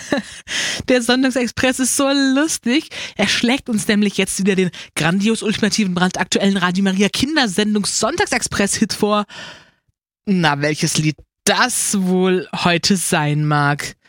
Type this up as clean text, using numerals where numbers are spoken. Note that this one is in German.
Der Sonntagsexpress ist so lustig. Er schlägt uns nämlich jetzt wieder den grandios ultimativen brandaktuellen Radio Maria Kindersendung Sonntagsexpress-Hit vor. Na, welches Lied das wohl heute sein mag?